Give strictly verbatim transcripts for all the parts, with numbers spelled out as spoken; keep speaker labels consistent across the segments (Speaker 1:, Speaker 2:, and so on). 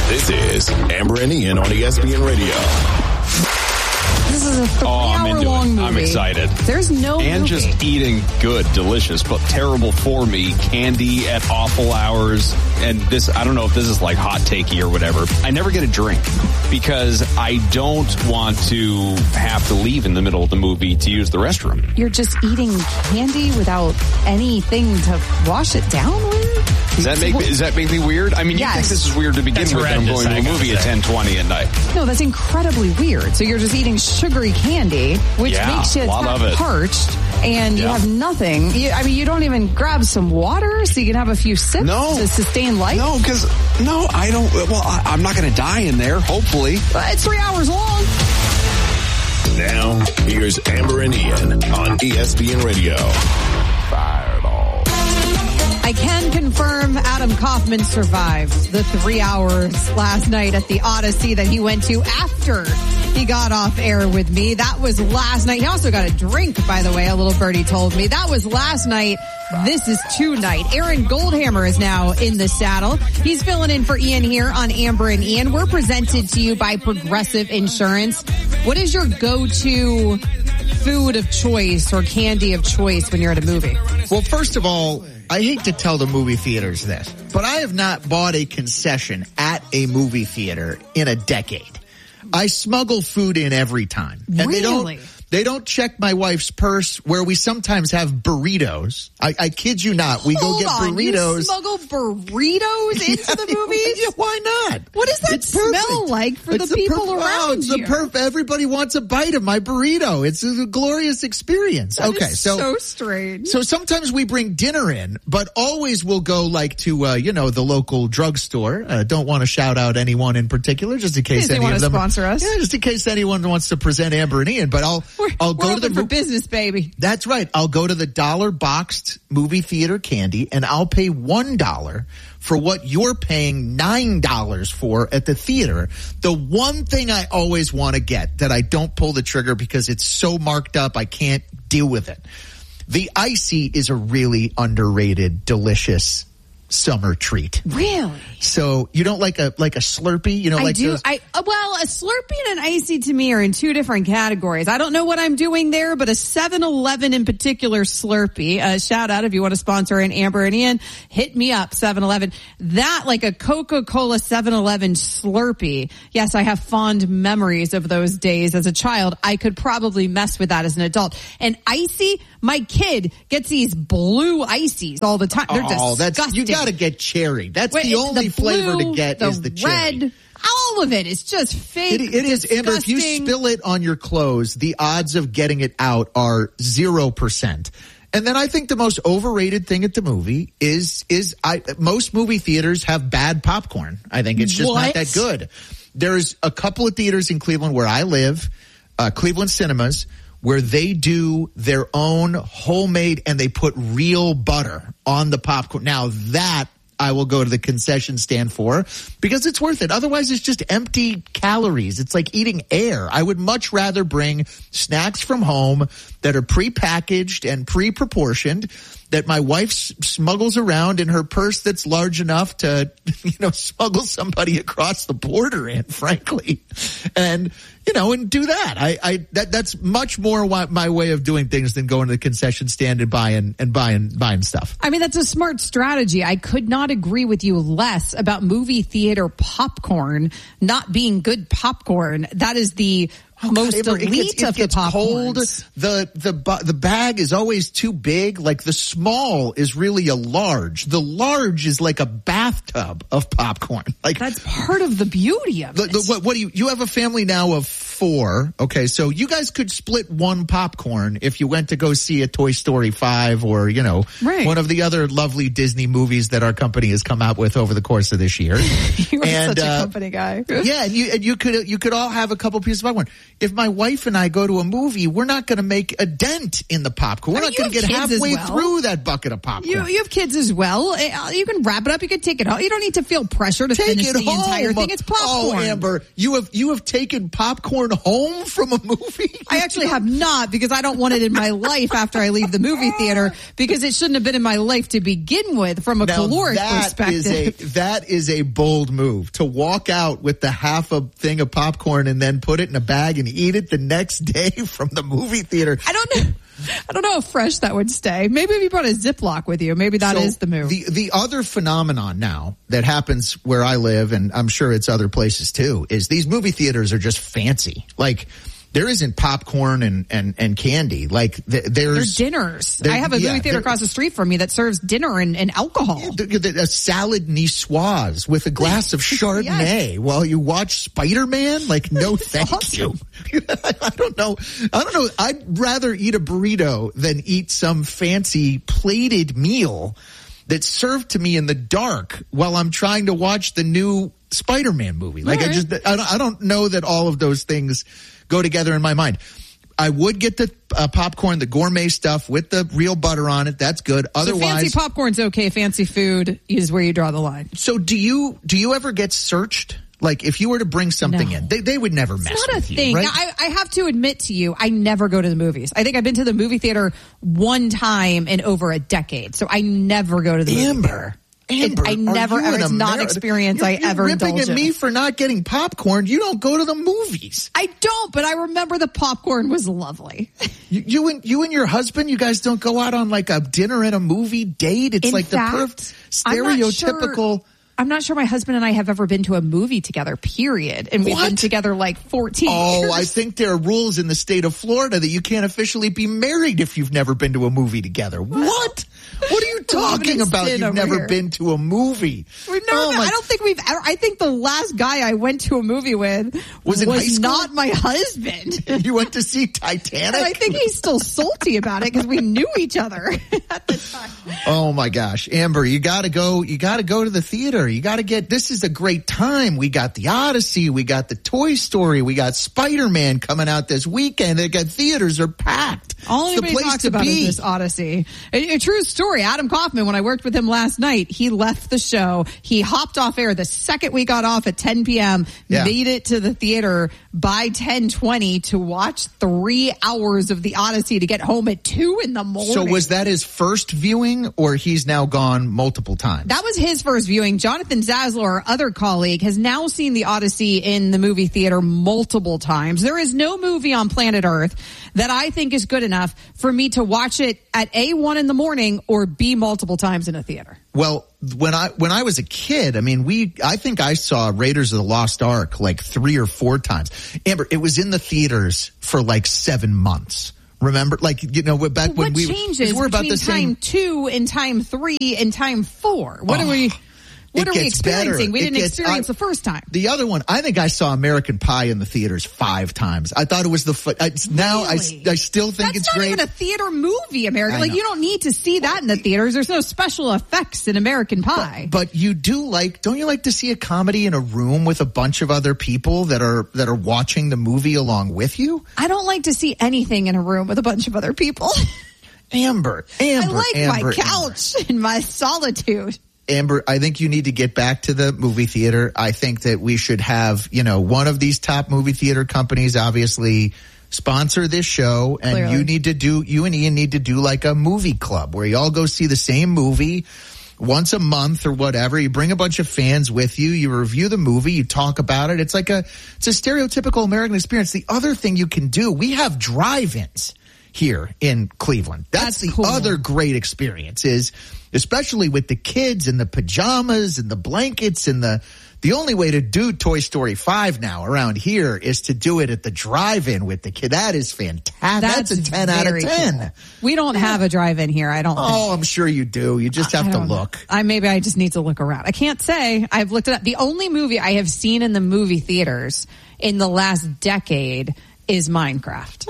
Speaker 1: This is Amber and Ian on E S P N Radio.
Speaker 2: This is a three-hour-long movie.
Speaker 3: I'm excited.
Speaker 2: There's no
Speaker 3: And
Speaker 2: movie.
Speaker 3: just eating good, delicious, but terrible for me candy at awful hours. And this, I don't know if this is like hot takey or whatever. I never get a drink because I don't want to have to leave in the middle of the movie to use the restroom.
Speaker 2: You're just eating candy without anything to wash it down with?
Speaker 3: Does that make me, does that make me weird? I mean, you
Speaker 2: Yes.
Speaker 3: think this is weird to begin
Speaker 4: That's
Speaker 3: with. I'm
Speaker 4: horrendous,
Speaker 3: going to
Speaker 4: I
Speaker 3: a
Speaker 4: gotta
Speaker 3: movie at
Speaker 4: say.
Speaker 3: ten twenty at night.
Speaker 2: No, that's incredibly weird. So you're just eating sugary candy, which
Speaker 3: Yeah,
Speaker 2: makes you
Speaker 3: a lot of it.
Speaker 2: parched, and you
Speaker 3: Yeah.
Speaker 2: have nothing. You, I mean, you don't even grab some water so you can have a few sips
Speaker 3: No.
Speaker 2: to sustain life?
Speaker 3: No, because, no, I don't, well, I, I'm not going to die in there, hopefully.
Speaker 2: But it's three hours long.
Speaker 1: Now, here's Amber and Ian on E S P N Radio. Fireball.
Speaker 2: I can confirm Adam Kaufman survived the three hours last night at the Odyssey that he went to after he got off air with me. That was last night. He also got a drink, by the way, a little birdie told me. That was last night. This is tonight. Aaron Goldhammer is now in the saddle. He's filling in for Ian here on Amber and Ian. We're presented to you by Progressive Insurance. What is your go-to food of choice or candy of choice when you're at a movie?
Speaker 4: Well, first of all, I hate to tell the movie theaters this, but I have not bought a concession at a movie theater in a decade. I smuggle food in every time. And
Speaker 2: Really?
Speaker 4: they don't they don't check my wife's purse where we sometimes have burritos. I, I kid you not. We
Speaker 2: Hold
Speaker 4: go get
Speaker 2: on,
Speaker 4: burritos.
Speaker 2: You smuggle burritos into the movie?
Speaker 4: Yeah, why not?
Speaker 2: What does that
Speaker 4: It's
Speaker 2: smell
Speaker 4: perfect.
Speaker 2: like for
Speaker 4: It's
Speaker 2: the people
Speaker 4: perf-
Speaker 2: around
Speaker 4: oh, it's
Speaker 2: you?
Speaker 4: The perf- everybody wants a bite of my burrito. It's a glorious experience.
Speaker 2: That
Speaker 4: okay,
Speaker 2: is
Speaker 4: so
Speaker 2: so strange.
Speaker 4: So sometimes we bring dinner in, but always we'll go like to, uh, you know, the local drugstore. Uh, don't want to shout out anyone in particular, just in case
Speaker 2: In case they
Speaker 4: any
Speaker 2: want
Speaker 4: of
Speaker 2: to
Speaker 4: them
Speaker 2: sponsor us.
Speaker 4: Yeah, just in case anyone wants to present Amber and Ian. But I'll,
Speaker 2: We're,
Speaker 4: I'll
Speaker 2: we're
Speaker 4: go to the
Speaker 2: open for business, baby.
Speaker 4: That's right. I'll go to the dollar boxed movie theater candy, and I'll pay one dollar for what you're paying nine dollars for at the theater. The one thing I always want to get that I don't pull the trigger because it's so marked up, I can't deal with it. The Icy is a really underrated, delicious summer treat.
Speaker 2: Really?
Speaker 4: So you don't like a like a Slurpee? You know,
Speaker 2: I
Speaker 4: like
Speaker 2: do.
Speaker 4: those-
Speaker 2: I uh, well, a Slurpee and an Icy to me are in two different categories. I don't know what I'm doing there, but a seven eleven in particular Slurpee. Uh, shout out if you want to sponsor an Amber and Ian, hit me up. seven eleven. That like a Coca-Cola seven eleven Slurpee. Yes, I have fond memories of those days as a child. I could probably mess with that as an adult. And Icy, my kid gets these blue Icies all the time. They're
Speaker 4: oh, that's
Speaker 2: disgusting.
Speaker 4: you got to get cherry. That's
Speaker 2: Wait,
Speaker 4: the only
Speaker 2: blue,
Speaker 4: flavor to get
Speaker 2: the
Speaker 4: is the cherry.
Speaker 2: red. All of it is just fake.
Speaker 4: It, it is, Amber, if you
Speaker 2: disgusting.
Speaker 4: spill it on your clothes, the odds of getting it out are zero percent. And then I think the most overrated thing at the movie is, is I, most movie theaters have bad popcorn. I think it's just
Speaker 2: What?
Speaker 4: not that good. There's a couple of theaters in Cleveland where I live, uh, Cleveland Cinemas, where they do their own homemade and they put real butter on the popcorn. Now that I will go to the concession stand for because it's worth it. Otherwise, it's just empty calories. It's like eating air. I would much rather bring snacks from home that are prepackaged and pre-proportioned that my wife s- smuggles around in her purse that's large enough to, you know, smuggle somebody across the border in, frankly. And, you know, and do that. I, I, that, that's much more wa- my way of doing things than going to the concession stand and buying, and buying, buying stuff.
Speaker 2: I mean, that's a smart strategy. I could not agree with you less about movie theater popcorn not being good popcorn. That is the most
Speaker 4: Amber, it
Speaker 2: elite
Speaker 4: gets, it
Speaker 2: of the
Speaker 4: gets cold.
Speaker 2: popcorns.
Speaker 4: The the bu- the bag is always too big. Like the small is really a large. The large is like a bathtub of popcorn. Like
Speaker 2: That's part of the beauty of
Speaker 4: the,
Speaker 2: it.
Speaker 4: the, what, what do you? You have a family now of four. Okay, so you guys could split one popcorn if you went to go see a Toy Story five or you know
Speaker 2: Right.
Speaker 4: one of the other lovely Disney movies that our company has come out with over the course of this year.
Speaker 2: You are
Speaker 4: and,
Speaker 2: such a
Speaker 4: uh,
Speaker 2: company guy.
Speaker 4: Yeah, and you and you could you could all have a couple pieces of popcorn. if my wife and I go to a movie, we're not going to make a dent in the popcorn. We're
Speaker 2: I mean,
Speaker 4: not going to
Speaker 2: you
Speaker 4: get
Speaker 2: have kids
Speaker 4: halfway
Speaker 2: as well.
Speaker 4: through that bucket of popcorn.
Speaker 2: You, you have kids as well. Uh, You can wrap it up. You can take it home. You don't need to feel pressure to
Speaker 4: Take
Speaker 2: finish
Speaker 4: it
Speaker 2: the
Speaker 4: home.
Speaker 2: entire thing. It's popcorn.
Speaker 4: Oh, Amber, you have you have taken popcorn home from a movie?
Speaker 2: I actually have not, because I don't want it in my life after I leave the movie theater, because it shouldn't have been in my life to begin with from a
Speaker 4: Now,
Speaker 2: caloric
Speaker 4: that
Speaker 2: perspective.
Speaker 4: is a that is a bold move, to walk out with the half a thing of popcorn and then put it in a bag and eat it the next day from the movie theater.
Speaker 2: I don't know. I don't know how fresh that would stay. Maybe if you brought a Ziploc with you, maybe that
Speaker 4: So
Speaker 2: is the move.
Speaker 4: The the other phenomenon now that happens where I live, and I'm sure it's other places too, is these movie theaters are just fancy. Like, there isn't popcorn and, and, and candy. Like, th- there's...
Speaker 2: They're dinners.
Speaker 4: They're-
Speaker 2: I have a
Speaker 4: yeah,
Speaker 2: movie theater
Speaker 4: they're-
Speaker 2: across the street from me that serves dinner and, and alcohol.
Speaker 4: th- th- A salad niçoise with a glass of Chardonnay while you watch Spider-Man? Like, no thank
Speaker 2: awesome.
Speaker 4: you. I don't know. I don't know. I'd rather eat a burrito than eat some fancy plated meal that's served to me in the dark while I'm trying to watch the new Spider-Man movie. Like,
Speaker 2: All
Speaker 4: I
Speaker 2: right.
Speaker 4: just, I don't, I don't know that all of those things go together in my mind. I would get the uh, popcorn, the gourmet stuff with the real butter on it. That's good.
Speaker 2: So
Speaker 4: Otherwise,
Speaker 2: fancy popcorn's okay. Fancy food is where you draw the line.
Speaker 4: so do you, do you ever get searched? Like, if you were to bring something
Speaker 2: No.
Speaker 4: in, they, they would never mess
Speaker 2: It's not a
Speaker 4: with
Speaker 2: thing.
Speaker 4: you, right?
Speaker 2: I, I have to admit to you, I never go to the movies. I think I've been to the movie theater one time in over a decade. So I never go to the movie
Speaker 4: Amber.
Speaker 2: theater.
Speaker 4: Amber,
Speaker 2: It- I
Speaker 4: are
Speaker 2: never
Speaker 4: you
Speaker 2: ever,
Speaker 4: an
Speaker 2: it's not an
Speaker 4: Ameri-
Speaker 2: experience
Speaker 4: You're-
Speaker 2: I
Speaker 4: you're
Speaker 2: ever
Speaker 4: ripping
Speaker 2: indulge
Speaker 4: at me
Speaker 2: in.
Speaker 4: for not getting popcorn. You don't go to the movies.
Speaker 2: I don't, but I remember the popcorn was lovely.
Speaker 4: You, you and you and your husband, you guys don't go out on like a dinner and a movie date. It's
Speaker 2: In
Speaker 4: like
Speaker 2: fact,
Speaker 4: the perfect
Speaker 2: I'm not
Speaker 4: stereotypical.
Speaker 2: sure- I'm not sure my husband and I have ever been to a movie together, period. And we've
Speaker 4: What?
Speaker 2: been together like fourteen
Speaker 4: Oh,
Speaker 2: years.
Speaker 4: I think there are rules in the state of Florida that you can't officially be married if you've never been to a movie together. What? What are you talking
Speaker 2: in
Speaker 4: about?
Speaker 2: sin
Speaker 4: You've
Speaker 2: over
Speaker 4: never
Speaker 2: here.
Speaker 4: been to a movie.
Speaker 2: We've never
Speaker 4: Oh,
Speaker 2: been,
Speaker 4: my-
Speaker 2: I don't think we've ever, I think the last guy I went to a movie with
Speaker 4: Was in high school?
Speaker 2: not my husband.
Speaker 4: You went to see Titanic?
Speaker 2: And I think he's still salty about it because we knew each other at the time.
Speaker 4: Oh my gosh, Amber, you gotta go, you gotta go to the theater. You gotta get, this is a great time. We got the Odyssey, we got the Toy Story, we got Spider-Man coming out this weekend. They got theaters are packed.
Speaker 2: All
Speaker 4: It's the
Speaker 2: anybody
Speaker 4: place
Speaker 2: talks
Speaker 4: to
Speaker 2: about
Speaker 4: be.
Speaker 2: is this Odyssey. A, a true story. Adam Kaufman, when I worked with him last night, he left the show. He hopped off air the second we got off at ten p.m.,
Speaker 4: Yeah.
Speaker 2: made it to the theater by ten twenty to watch three hours of the Odyssey to get home at two in the morning.
Speaker 4: So was that his first viewing, or he's now gone multiple times?
Speaker 2: That was his first viewing. Jonathan Zaslow, our other colleague, has now seen the Odyssey in the movie theater multiple times. There is no movie on planet Earth that I think is good enough for me to watch it at A, one in the morning, or B, multiple times in a theater.
Speaker 4: Well, when I when I was a kid, I mean, we I think I saw Raiders of the Lost Ark like three or four times. Amber, it was in the theaters for like seven months. Remember, like, you know, back
Speaker 2: But
Speaker 4: when
Speaker 2: what
Speaker 4: we
Speaker 2: changes
Speaker 4: we're about
Speaker 2: between
Speaker 4: the same.
Speaker 2: time two and time three and time four? What
Speaker 4: Oh,
Speaker 2: are we? What
Speaker 4: it
Speaker 2: are we
Speaker 4: gets better.
Speaker 2: experiencing? We
Speaker 4: It
Speaker 2: didn't
Speaker 4: gets-
Speaker 2: experience
Speaker 4: I-
Speaker 2: the first time.
Speaker 4: The other one, I think I saw American Pie in the theaters five times. I thought it was the fu- I, now I,
Speaker 2: Really?
Speaker 4: I still think
Speaker 2: That's
Speaker 4: it's
Speaker 2: not
Speaker 4: great.
Speaker 2: even a theater movie, American.
Speaker 4: I
Speaker 2: Like,
Speaker 4: know.
Speaker 2: you don't need to see that in the theaters. There's no special effects in American Pie.
Speaker 4: But you do like, don't you like to see a comedy in a room with a bunch of other people that are that are watching the movie along with you?
Speaker 2: I don't like to see anything in a room with a bunch of other people.
Speaker 4: Amber, Amber,
Speaker 2: I like
Speaker 4: Amber,
Speaker 2: my couch and my solitude.
Speaker 4: Amber, I think you need to get back to the movie theater. I think that we should have, you know, one of these top movie theater companies obviously sponsor this show, and
Speaker 2: Clearly.
Speaker 4: you need to do, you and Ian need to do like a movie club where you all go see the same movie once a month or whatever. You bring a bunch of fans with you, you review the movie, you talk about it. It's like a, it's a stereotypical American experience. The other thing you can do, we have drive-ins here in Cleveland. That's,
Speaker 2: That's
Speaker 4: the
Speaker 2: cool.
Speaker 4: other great experience is, especially with the kids and the pajamas and the blankets and the, the only way to do Toy Story five now around here is to do it at the drive-in with the kid. That is fantastic. That's, a ten out of
Speaker 2: very
Speaker 4: ten.
Speaker 2: cool. We don't have a drive-in here, I don't think.
Speaker 4: Oh, I'm sure you do. You just have
Speaker 2: I
Speaker 4: to
Speaker 2: don't know.
Speaker 4: look.
Speaker 2: I maybe I just need to look around. I can't say. I've looked it up. The only movie I have seen in the movie theaters in the last decade is Minecraft.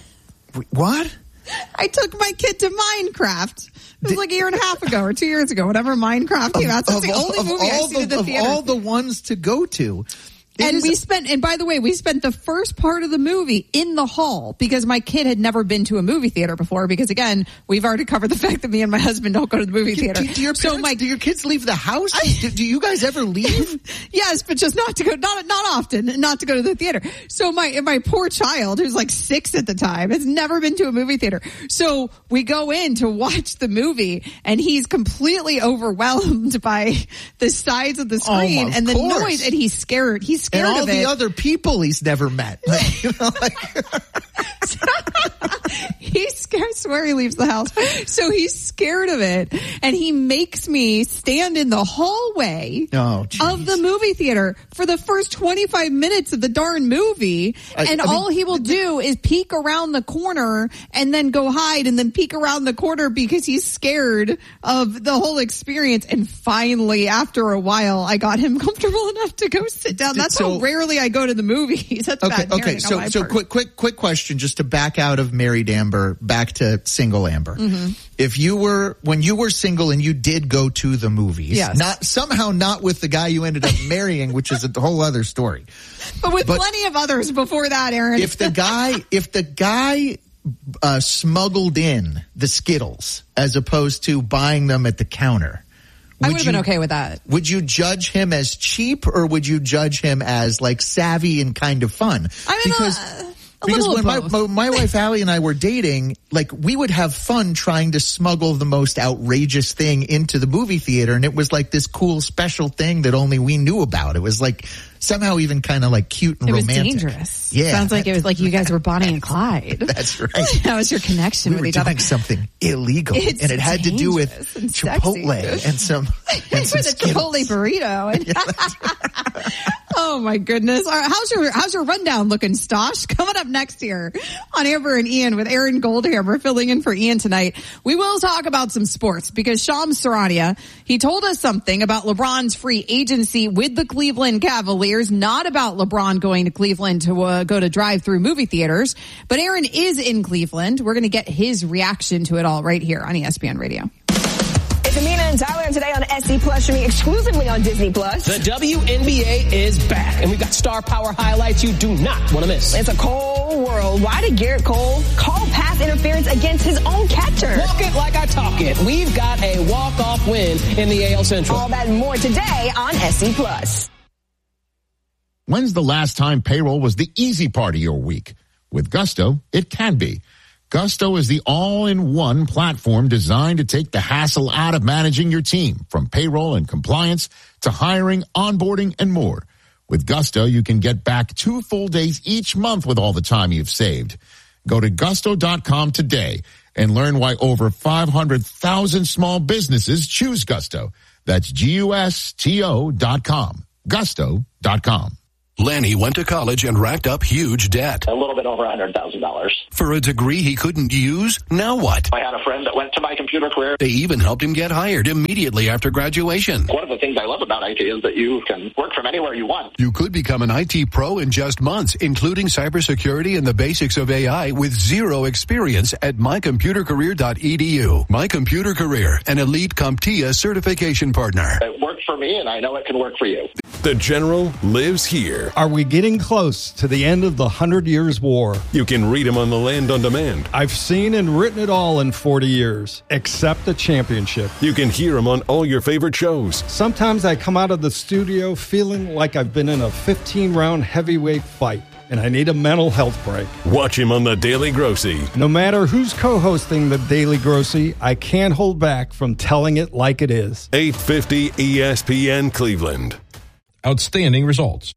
Speaker 4: What?
Speaker 2: I took my kid to Minecraft. It was like a year and a half ago or two years ago, whatever Minecraft came out. That's the
Speaker 4: all-
Speaker 2: only
Speaker 4: of
Speaker 2: movie I've
Speaker 4: all
Speaker 2: seen in
Speaker 4: the,
Speaker 2: the
Speaker 4: of
Speaker 2: theater.
Speaker 4: all the ones to go to,
Speaker 2: and
Speaker 4: is,
Speaker 2: we spent, and by the way, we spent the first part of the movie in the hall because my kid had never been to a movie theater before. Because again, we've already covered the fact that me and my husband don't go to the movie theater.
Speaker 4: Do, do your parents,
Speaker 2: so my,
Speaker 4: do your kids leave the house? I, do, do you guys ever leave?
Speaker 2: Yes, but just not to go, not not often, not to go to the theater. So my my poor child, who's like six at the time, has never been to a movie theater. So we go in to watch the movie, and he's completely overwhelmed by the size of the screen
Speaker 4: oh,
Speaker 2: and the
Speaker 4: course.
Speaker 2: noise, and he's scared. He's scared
Speaker 4: and all
Speaker 2: of it.
Speaker 4: the other people he's never met. Like, you know, like
Speaker 2: he's scared. I swear he leaves the house. So he's scared of it, and he makes me stand in the hallway
Speaker 4: oh,
Speaker 2: of the movie theater for the first twenty-five minutes of the darn movie,
Speaker 4: I,
Speaker 2: and
Speaker 4: I mean,
Speaker 2: all he will do is peek around the corner and then go hide and then peek around the corner because he's scared of the whole experience. And finally, after a while, I got him comfortable enough to go sit down. That's
Speaker 4: so,
Speaker 2: how rarely I go to the movies. That's
Speaker 4: okay.
Speaker 2: bad
Speaker 4: Okay. So, so quick, quick, quick question, just to back out of married Amber, back to single Amber.
Speaker 2: Mm-hmm.
Speaker 4: If you were, when you were single and you did go to the movies,
Speaker 2: yes.
Speaker 4: not somehow not with the guy you ended up marrying, which is a whole other story,
Speaker 2: but with
Speaker 4: but
Speaker 2: plenty of others before that, Aaron.
Speaker 4: If the guy, if the guy uh, smuggled in the Skittles as opposed to buying them at the counter,
Speaker 2: I would have been okay with that.
Speaker 4: Would you judge him as cheap, or would you judge him as like savvy and kind of fun?
Speaker 2: I mean,
Speaker 4: because
Speaker 2: uh, a
Speaker 4: because
Speaker 2: little
Speaker 4: when my,
Speaker 2: of
Speaker 4: my
Speaker 2: both.
Speaker 4: my wife Allie and I were dating, like we would have fun trying to smuggle the most outrageous thing into the movie theater, and it was like this cool special thing that only we knew about. It was like somehow even kind of like cute and
Speaker 2: it
Speaker 4: romantic.
Speaker 2: It was dangerous.
Speaker 4: Yeah,
Speaker 2: sounds like it was like you guys were Bonnie and Clyde.
Speaker 4: That's right.
Speaker 2: That was your connection
Speaker 4: we
Speaker 2: with
Speaker 4: were
Speaker 2: each
Speaker 4: doing
Speaker 2: other.
Speaker 4: something illegal,
Speaker 2: It's
Speaker 4: and it had to do with
Speaker 2: and
Speaker 4: Chipotle
Speaker 2: sexy.
Speaker 4: and some and some
Speaker 2: with a Chipotle
Speaker 4: Skittles.
Speaker 2: burrito. Oh my goodness! All right, how's your how's your rundown looking, Stosh? Coming up next year on Amber and Ian with Aaron Goldhammer filling in for Ian tonight. We will talk about some sports because Shams Charania, he told us something about LeBron's free agency with the Cleveland Cavaliers, not about LeBron going to Cleveland to uh, go to drive-through movie theaters. But Aaron is in Cleveland. We're going to get his reaction to it all right here on E S P N Radio.
Speaker 5: It's Amina and Tyler today on S C Plus, streaming exclusively on Disney Plus.
Speaker 6: The W N B A is back, and we've got star power highlights you do not want to miss.
Speaker 5: It's a cold world. Why did Garrett Cole call pass interference against his own catcher?
Speaker 6: Walk it like I talk it. We've got a walk-off win in the A L Central.
Speaker 5: All that and more today on S C Plus.
Speaker 7: When's the last time payroll was the easy part of your week? With Gusto, it can be. Gusto is the all-in-one platform designed to take the hassle out of managing your team, from payroll and compliance to hiring, onboarding, and more. With Gusto, you can get back two full days each month with all the time you've saved. Go to gusto dot com today and learn why over five hundred thousand small businesses choose Gusto. That's G U S T O dot com. gusto dot com.
Speaker 1: Lanny went to college and racked up huge debt.
Speaker 8: A little bit over one hundred thousand dollars.
Speaker 1: For a degree he couldn't use? Now what?
Speaker 8: I had a friend that went to my computer career.
Speaker 1: They even helped him get hired immediately after graduation.
Speaker 8: One of the things I love about I T is that you can work from anywhere you want.
Speaker 1: You could become an I T pro in just months, including cybersecurity and the basics of A I with zero experience at my computer career dot e d u. My Computer Career, an elite CompTIA certification partner.
Speaker 8: It worked for me, and I know it can work for you.
Speaker 9: The General lives here.
Speaker 10: Are we getting close to the end of the Hundred Years' War?
Speaker 9: You can read him on the Land on Demand.
Speaker 10: I've seen and written it all in forty years, except the championship.
Speaker 9: You can hear him on all your favorite shows.
Speaker 10: Sometimes I come out of the studio feeling like I've been in a fifteen-round heavyweight fight, and I need a mental health break.
Speaker 9: Watch him on the Daily Grossy.
Speaker 10: No matter who's co-hosting the Daily Grossy, I can't hold back from telling it like it is.
Speaker 9: eight fifty E S P N Cleveland.
Speaker 11: Outstanding results.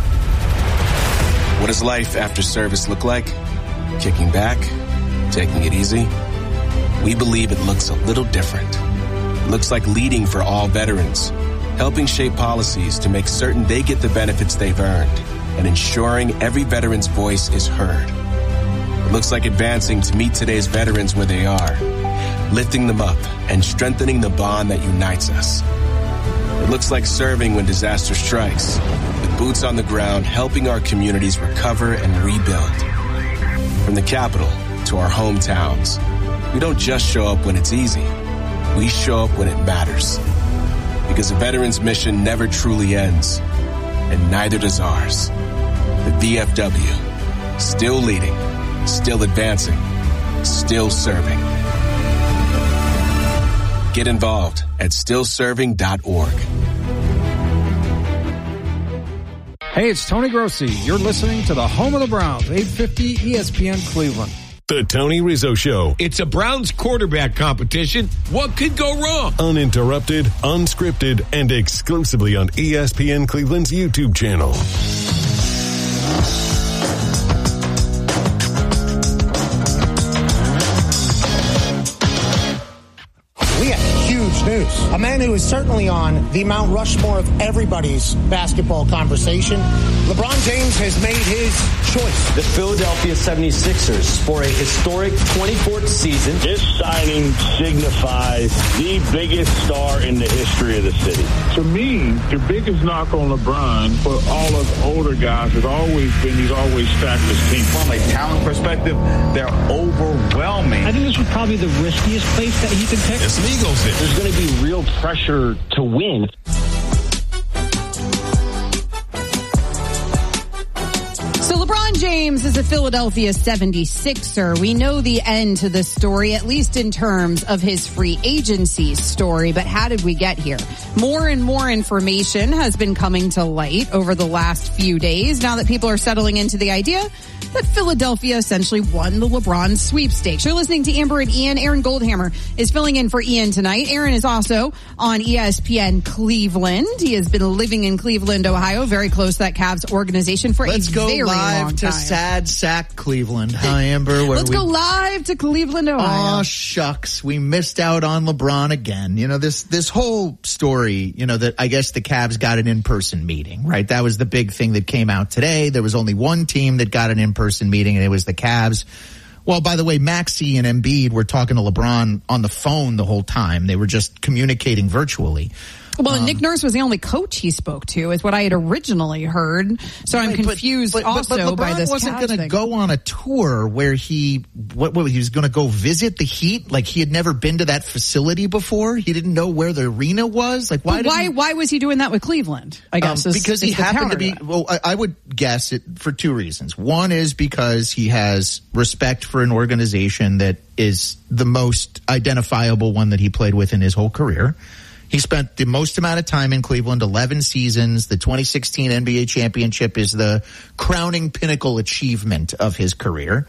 Speaker 12: What does life after service look like? Kicking back? Taking it easy? We believe it looks a little different. It looks like leading for all veterans, helping shape policies to make certain they get the benefits they've earned, and ensuring every veteran's voice is heard. It looks like advancing to meet today's veterans where they are, lifting them up and strengthening the bond that unites us. It looks like serving when disaster strikes, with boots on the ground helping our communities recover and rebuild. From the capital to our hometowns, we don't just show up when it's easy. We show up when it matters. Because a veteran's mission never truly ends. and neither does ours. The V F W, still leading, still advancing, still serving. Get involved at still serving dot org.
Speaker 10: Hey, it's Tony Grossi. You're listening to the home of the Browns, eight fifty E S P N Cleveland.
Speaker 9: The Tony Rizzo Show.
Speaker 13: It's a Browns quarterback competition. What could go wrong?
Speaker 9: Uninterrupted, unscripted, and exclusively on E S P N Cleveland's YouTube channel.
Speaker 14: We have huge news. A man who is certainly on the Mount Rushmore of everybody's basketball conversation. LeBron James has made his choice.
Speaker 15: The Philadelphia seventy-sixers for a historic twenty-fourth season.
Speaker 16: This signing signifies the biggest star in the history of the city.
Speaker 17: To me, the biggest knock on LeBron for all of the older guys has always been he's always stacked his team.
Speaker 18: From a talent perspective, they're overwhelming.
Speaker 19: I think this was probably the riskiest place that he could pick.
Speaker 13: There's some egos there.
Speaker 16: There's going to be real pressure to win.
Speaker 2: So LeBron James is a Philadelphia seventy-sixer. We know the end to this story, at least in terms of his free agency story. But how did we get here? More and more information has been coming to light over the last few days now that people are settling into the idea that Philadelphia essentially won the LeBron sweepstakes. You're listening to Amber and Ian. Aaron Goldhammer is filling in for Ian tonight. Aaron is also on E S P N Cleveland. He has been living in Cleveland, Ohio, very close to that Cavs organization for
Speaker 4: Let's
Speaker 2: a
Speaker 4: go
Speaker 2: very
Speaker 4: live
Speaker 2: long
Speaker 4: to
Speaker 2: time.
Speaker 4: sad sack Cleveland. Hi, Amber. Where
Speaker 2: Let's
Speaker 4: we...
Speaker 2: go live to Cleveland, Ohio.
Speaker 4: Oh, shucks. We missed out on LeBron again. You know, this, this whole story, you know, that I guess the Cavs got an in-person meeting, right? That was the big thing that came out today. There was only one team that got an in-person meeting, and it was the Cavs. Well, by the way, Maxey and Embiid were talking to LeBron on the phone the whole time. They were just communicating virtually.
Speaker 2: Well,
Speaker 4: um,
Speaker 2: Nick Nurse was the only coach he spoke to, is what I had originally heard. So I'm
Speaker 4: right,
Speaker 2: confused
Speaker 4: but, but,
Speaker 2: also
Speaker 4: but, but
Speaker 2: by this.
Speaker 4: LeBron wasn't
Speaker 2: going
Speaker 4: to go on a tour where he what, what he was going to go visit the Heat. Like, he had never been to that facility before. He didn't know where the arena was. Like, why?
Speaker 2: But why?
Speaker 4: He,
Speaker 2: why was he doing that with Cleveland? I guess
Speaker 4: um,
Speaker 2: is,
Speaker 4: because
Speaker 2: is
Speaker 4: he happened to be.
Speaker 2: to
Speaker 4: Well, I, I would guess it for two reasons. One is because he has respect for an organization that is the most identifiable one that he played with in his whole career. He spent the most amount of time in Cleveland, eleven seasons. The twenty sixteen N B A championship is the crowning pinnacle achievement of his career.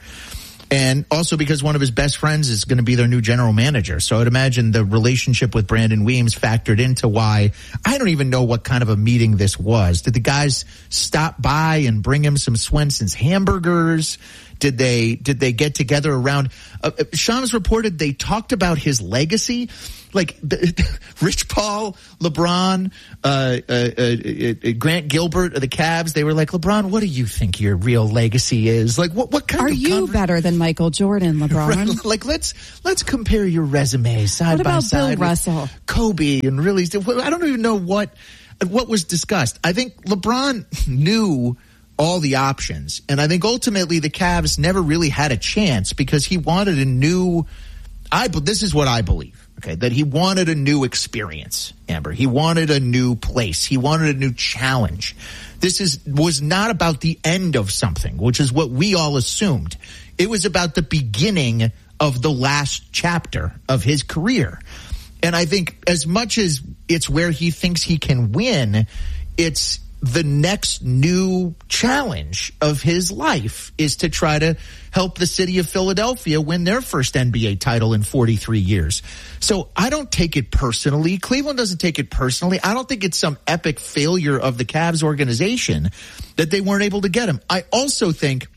Speaker 4: And also because one of his best friends is going to be their new general manager. So I'd imagine the relationship with Brandon Weems factored into why. I don't even know what kind of a meeting this was. Did the guys stop by and bring him some Swenson's hamburgers? Did they, did they get together around, uh, Shams reported they talked about his legacy. Like the, Rich Paul, LeBron, uh, uh, uh, Grant Gilbert of the Cavs, they were like, LeBron, what do you think your real legacy is? Like, what, what kind
Speaker 2: Are
Speaker 4: of
Speaker 2: you
Speaker 4: conver-
Speaker 2: better than Michael Jordan, LeBron?
Speaker 4: Right, like, let's, let's compare your resumes side
Speaker 2: what
Speaker 4: by
Speaker 2: about
Speaker 4: side.
Speaker 2: Bill Russell?
Speaker 4: Kobe and really, I don't even know what, what was discussed. I think LeBron knew all the options. And I think ultimately the Cavs never really had a chance because he wanted a new, I, this is what I believe. Okay, that he wanted a new experience, Amber. He wanted a new place. He wanted a new challenge. This is was not about the end of something, which is what we all assumed. It was about the beginning of the last chapter of his career. And I think as much as it's where he thinks he can win, it's the next new challenge of his life is to try to help the city of Philadelphia win their first N B A title in forty-three years. So I don't take it personally. Cleveland doesn't take it personally. I don't think it's some epic failure of the Cavs organization that they weren't able to get him. I also think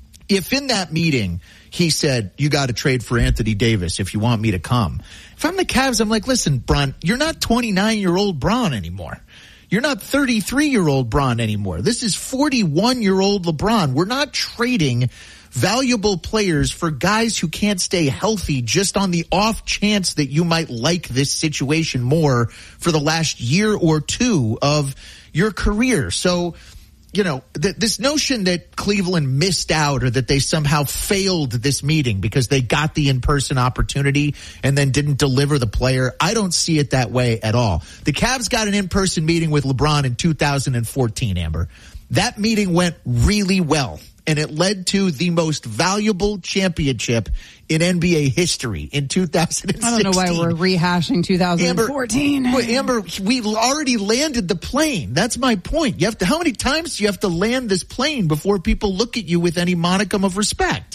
Speaker 4: if in that meeting he said, you got to trade for Anthony Davis if you want me to come. If I'm the Cavs, I'm like, listen, Bron, you're not twenty-nine-year-old Bron anymore. You're not thirty-three-year-old Bron anymore. This is forty-one-year-old LeBron. We're not trading valuable players for guys who can't stay healthy just on the off chance that you might like this situation more for the last year or two of your career. So you know, th- this notion that Cleveland missed out or that they somehow failed this meeting because they got the in-person opportunity and then didn't deliver the player, I don't see it that way at all. The Cavs got an in-person meeting with LeBron in two thousand fourteen, Amber. That meeting went really well, and it led to the most valuable championship in N B A history in two thousand sixteen.
Speaker 2: I don't know why we're rehashing two thousand fourteen.
Speaker 4: Amber, Amber, we already landed the plane. That's my point. You have to. How many times do you have to land this plane before people look at you with any modicum of respect?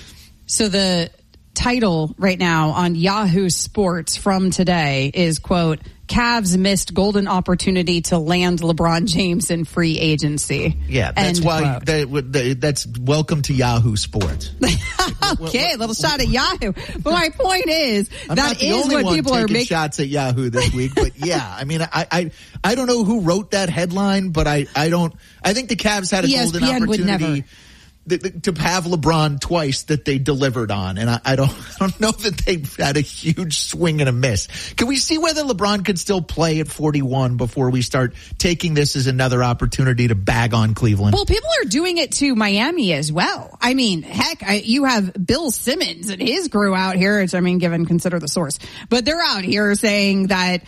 Speaker 2: So the title right now on Yahoo Sports from today is, quote, Cavs missed golden opportunity to land LeBron James in free agency.
Speaker 4: Yeah, that's
Speaker 2: End
Speaker 4: why they, they, that's welcome to Yahoo Sports.
Speaker 2: Okay, a little shot at Yahoo. But my point is,
Speaker 4: I'm
Speaker 2: that
Speaker 4: not the
Speaker 2: is
Speaker 4: only
Speaker 2: what
Speaker 4: one
Speaker 2: people are
Speaker 4: taking
Speaker 2: making
Speaker 4: shots at Yahoo this week. But yeah, I mean, I, I I don't know who wrote that headline, but I, I don't. I think the Cavs had a
Speaker 2: E S P N
Speaker 4: golden
Speaker 2: would
Speaker 4: opportunity.
Speaker 2: never.
Speaker 4: To have LeBron twice that they delivered on. And I, I don't I don't know that they had a huge swing and a miss. Can we see whether LeBron could still play at forty-one before we start taking this as another opportunity to bag on Cleveland?
Speaker 2: Well, people are doing it to Miami as well. I mean, heck, I, you have Bill Simmons and his crew out here, which I mean, given consider the source, but they're out here saying that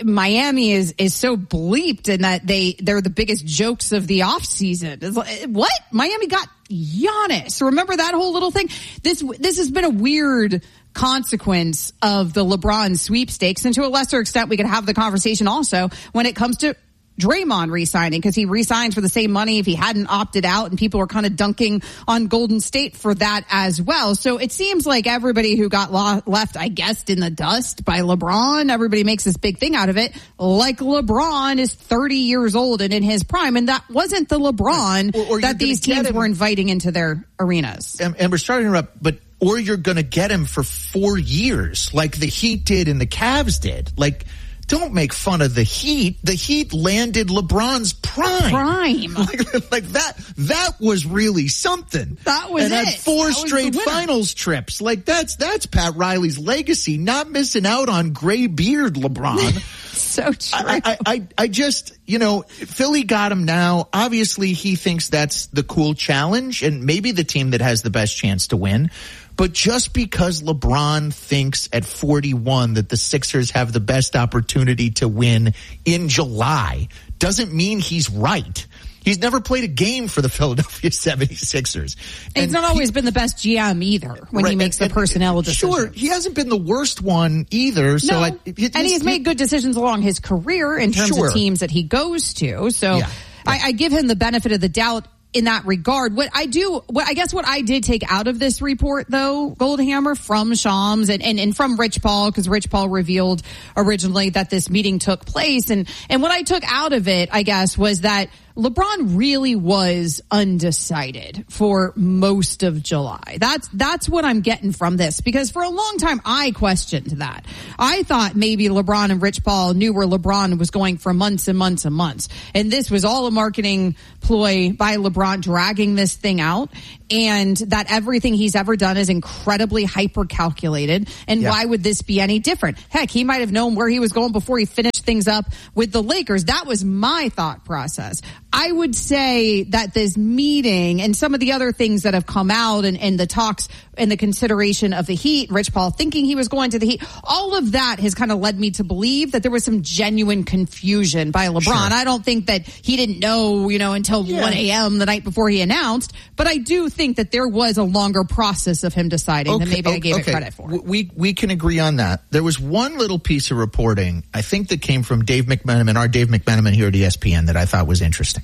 Speaker 2: Miami is, is so bleeped and that they, they're the biggest jokes of the offseason. It's like, what? Miami got Giannis. Remember that whole little thing? This, this has been a weird consequence of the LeBron sweepstakes. And to a lesser extent, we could have the conversation also when it comes to Draymond re-signing, because he re-signs for the same money if he hadn't opted out, and people are kind of dunking on Golden State for that as well. So it seems like everybody who got lo- left, I guess, in the dust by LeBron, everybody makes this big thing out of it, like LeBron is thirty years old and in his prime, and that wasn't the LeBron
Speaker 4: or, or
Speaker 2: that these teams were inviting into their arenas.
Speaker 4: And, and we're starting to interrupt, but or you're going to get him for four years, like the Heat did and the Cavs did. Like, don't make fun of the Heat. The Heat landed LeBron's prime.
Speaker 2: Prime.
Speaker 4: Like, like that, that was really something.
Speaker 2: That was
Speaker 4: and
Speaker 2: it.
Speaker 4: had four
Speaker 2: That
Speaker 4: straight finals trips. Like that's, that's Pat Riley's legacy, not missing out on gray beard LeBron.
Speaker 2: So true.
Speaker 4: I, I, I, I just, you know, Philly got him now. Obviously he thinks that's the cool challenge and maybe the team that has the best chance to win. But just because LeBron thinks at forty-one that the Sixers have the best opportunity to win in July doesn't mean he's right. He's never played a game for the Philadelphia seventy-sixers.
Speaker 2: And he's not always
Speaker 4: he,
Speaker 2: been the best G M either when
Speaker 4: right,
Speaker 2: he makes
Speaker 4: and,
Speaker 2: the personnel decisions.
Speaker 4: Sure, he hasn't been the worst one either. So
Speaker 2: no,
Speaker 4: I, it, it,
Speaker 2: and he's made good decisions along his career in terms
Speaker 4: sure.
Speaker 2: of teams that he goes to. So
Speaker 4: yeah.
Speaker 2: I, I give him the benefit of the doubt in that regard. What I do, what I guess what I did take out of this report, though, Goldhammer, from Shams and, and, and from Rich Paul, because Rich Paul revealed originally that this meeting took place. And, and what I took out of it, I guess, was that LeBron really was undecided for most of July. That's, that's what I'm getting from this, because for a long time I questioned that. I thought maybe LeBron and Rich Paul knew where LeBron was going for months and months and months. And this was all a marketing ploy by LeBron dragging this thing out, and that everything he's ever done is incredibly hyper calculated. And yeah. why would this be any different? Heck, he might have known where he was going before he finished things up with the Lakers. That was my thought process. I would say that this meeting and some of the other things that have come out and, and the talks and the consideration of the Heat, Rich Paul thinking he was going to the Heat, all of that has kind of led me to believe that there was some genuine confusion by LeBron. Sure. I don't think that he didn't know, you know, until yeah. one a.m. the night before he announced, but I do think that there was a longer process of him deciding okay, than maybe okay, I gave okay. it credit for.
Speaker 4: We, we can agree on that. There was one little piece of reporting, I think that came from Dave McMenamin, our Dave McMenamin here at E S P N, that I thought was interesting.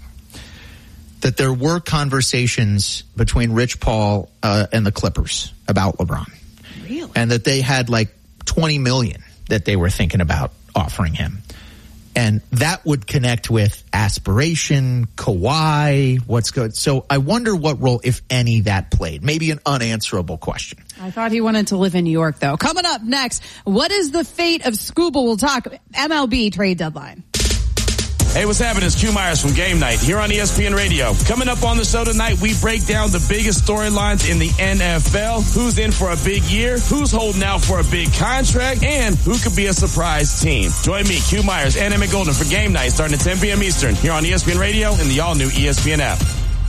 Speaker 4: That there were conversations between Rich Paul uh, and the Clippers about LeBron.
Speaker 2: Really?
Speaker 4: And that they had like twenty million that they were thinking about offering him. And that would connect with aspiration, Kawhi, what's good. So I wonder what role, if any, that played. Maybe an unanswerable question.
Speaker 2: I thought he wanted to live in New York, though. Coming up next, what is the fate of Scuba? We'll talk M L B trade deadline.
Speaker 12: Hey, what's happening? It's Q Myers from Game Night here on E S P N Radio. Coming up on the show tonight, we break down the biggest storylines in the N F L, who's in for a big year, who's holding out for a big contract, and who could be a surprise team. Join me, Q Myers, and Emmett Golden for Game Night starting at ten p.m. Eastern here on E S P N Radio and the all-new E S P N app.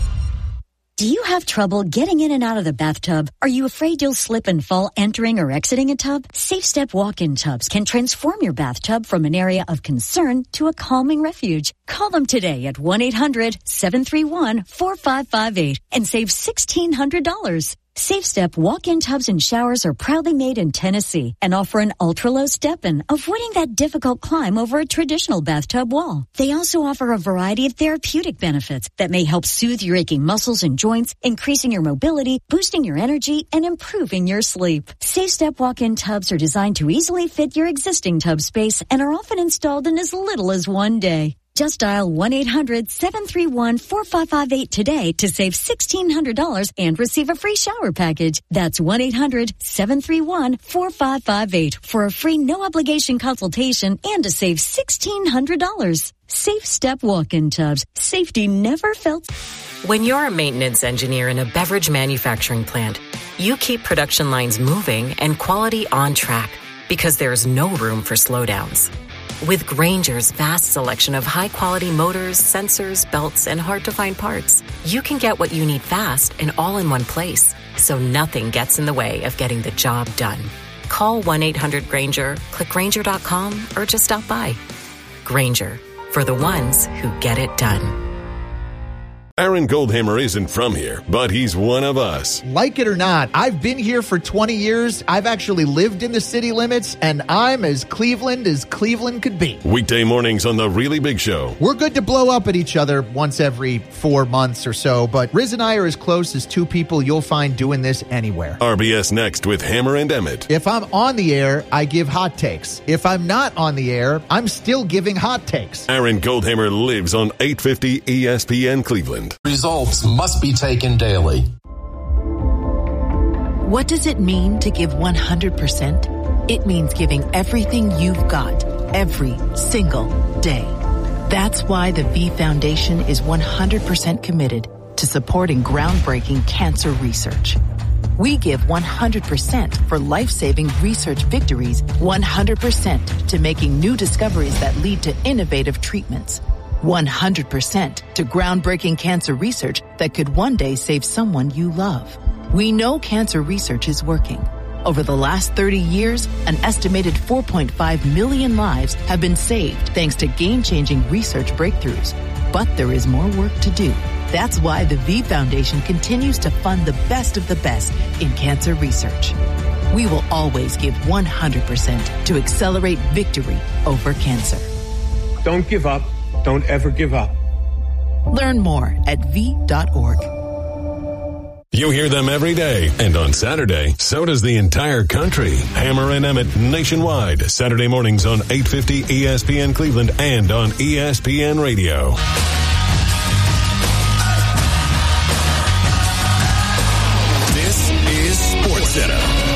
Speaker 20: Do you have trouble getting in and out of the bathtub? Are you afraid you'll slip and fall entering or exiting a tub? Safe Step walk-in tubs can transform your bathtub from an area of concern to a calming refuge. Call them today at one eight hundred seven three one four five five eight and save sixteen hundred dollars. Safe Step walk-in tubs and showers are proudly made in Tennessee and offer an ultra-low step-in, avoiding that difficult climb over a traditional bathtub wall. They also offer a variety of therapeutic benefits that may help soothe your aching muscles and joints, increasing your mobility, boosting your energy, and improving your sleep. Safe Step walk-in tubs are designed to easily fit your existing tub space and are often installed in as little as one day. Just dial one eight hundred seven three one four five five eight today to save sixteen hundred dollars and receive a free shower package. That's one eight hundred seven three one four five five eight for a free no-obligation consultation and to save sixteen hundred dollars. Safe Step walk-in tubs. Safety never felt.
Speaker 21: When you're a maintenance engineer in a beverage manufacturing plant, you keep production lines moving and quality on track because there's no room for slowdowns. With Grainger's vast selection of high-quality motors, sensors, belts, and hard-to-find parts, you can get what you need fast and all in one place, so nothing gets in the way of getting the job done. Call one eight hundred Grainger, click Grainger dot com, or just stop by. Grainger, for the ones who get it done.
Speaker 9: Aaron Goldhammer isn't from here, but he's one of us.
Speaker 4: Like it or not, I've been here for twenty years. I've actually lived in the city limits, and I'm as Cleveland as Cleveland could be.
Speaker 9: Weekday mornings on The Really Big Show.
Speaker 4: We're good to blow up at each other once every four months or so, but Riz and I are as close as two people you'll find doing this anywhere.
Speaker 9: R B S Next with Hammer and Emmett.
Speaker 4: If I'm on the air, I give hot takes. If I'm not on the air, I'm still giving hot takes.
Speaker 9: Aaron Goldhammer lives on eight fifty E S P N Cleveland.
Speaker 22: Results must be taken daily.
Speaker 23: What does it mean to give one hundred percent? It means giving everything you've got, every single day. That's why the V Foundation is one hundred percent committed to supporting groundbreaking cancer research. We give one hundred percent for life-saving research victories, one hundred percent to making new discoveries that lead to innovative treatments, one hundred percent to groundbreaking cancer research that could one day save someone you love. We know cancer research is working. Over the last thirty years, an estimated four point five million lives have been saved thanks to game-changing research breakthroughs. But there is more work to do. That's why the V Foundation continues to fund the best of the best in cancer research. We will always give one hundred percent to accelerate victory over cancer.
Speaker 18: Don't give up. Don't ever give up.
Speaker 23: Learn more at v dot org.
Speaker 9: You hear them every day, and on Saturday, so does the entire country. Hammer and Emmett nationwide, Saturday mornings on eight fifty E S P N Cleveland and on E S P N Radio.
Speaker 13: This is SportsCenter.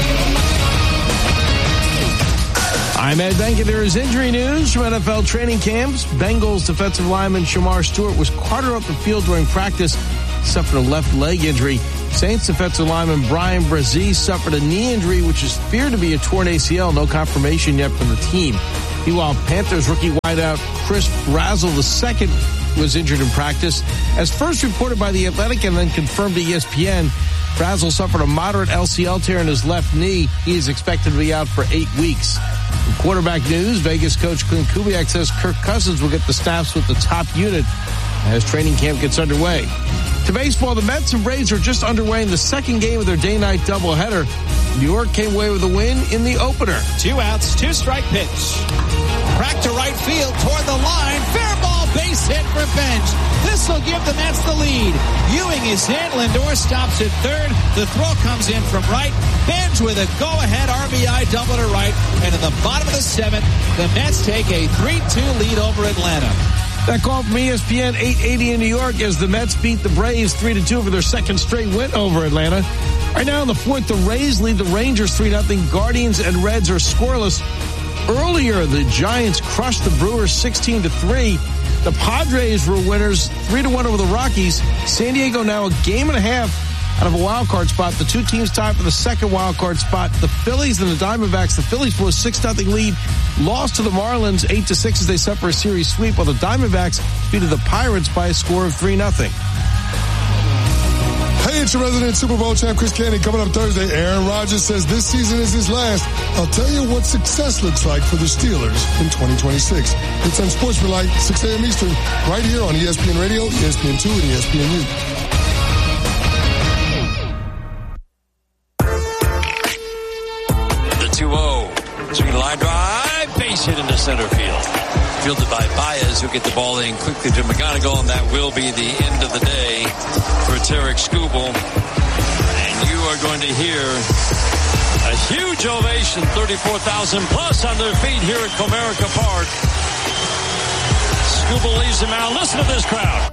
Speaker 24: I'm Ed Benka. There is injury news from N F L training camps. Bengals defensive lineman Shamar Stewart was carted up the field during practice, suffered a left leg injury. Saints defensive lineman Brian Brzee suffered a knee injury, which is feared to be a torn A C L. No confirmation yet from the team. Meanwhile, Panthers rookie wideout Chris Brazzell the second was injured in practice. As first reported by The Athletic and then confirmed to E S P N, Brazzell suffered a moderate L C L tear in his left knee. He is expected to be out for eight weeks. In quarterback news, Vegas coach Clint Kubiak says Kirk Cousins will get the snaps with the top unit as training camp gets underway. To baseball, the Mets and Braves are just underway in the second game of their day-night doubleheader. New York came away with a win in the opener.
Speaker 25: Two outs, two-strike pitch. Crack to right field toward the line. Fair ball, base hit for Bench. This will give the Mets the lead. Ewing is hit. Lindor stops at third. The throw comes in from right. Bench with a go-ahead R B I double to right. And in the bottom of the seventh, the Mets take a three two lead over Atlanta.
Speaker 24: That call from E S P N eight eighty in New York as the Mets beat the Braves three to two for their second straight win over Atlanta. Right now in the fourth, the Rays lead the Rangers three nothing. Guardians and Reds are scoreless. Earlier, the Giants crushed the Brewers sixteen to three. The Padres were winners three to one over the Rockies. San Diego now a game and a half out of a wild card spot. The two teams tied for the second wild card spot. The Phillies and the Diamondbacks. The Phillies blew a six nothing lead, lost to the Marlins eight to six as they set for a series sweep, while the Diamondbacks defeated the Pirates by a score of three nothing.
Speaker 1: Hey, it's your resident Super Bowl champ, Chris Candy. Coming up Thursday, Aaron Rodgers says this season is his last. I'll tell you what success looks like for the Steelers in twenty twenty-six. It's on Sportsmanlike, six a.m. Eastern, right here on E S P N Radio, E S P N two, and E S P N Music.
Speaker 3: The two oh. Swing line drive, base hit into center field. Fielded by Baez, who'll get the ball in quickly to McGonigal, and that will be the end of the day for Tarek Skubal. And you are going to hear a huge ovation, thirty-four thousand plus on their feet here at Comerica Park. Skubal leaves him out. Listen to this crowd.